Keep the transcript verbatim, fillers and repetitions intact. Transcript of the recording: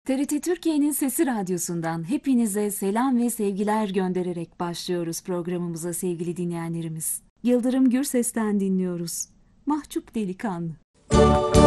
T R T Türkiye'nin Sesi Radyosu'ndan hepinize selam ve sevgiler göndererek başlıyoruz programımıza sevgili dinleyenlerimiz. Yıldırım Gürses'ten dinliyoruz. Mahcup Delikanlı.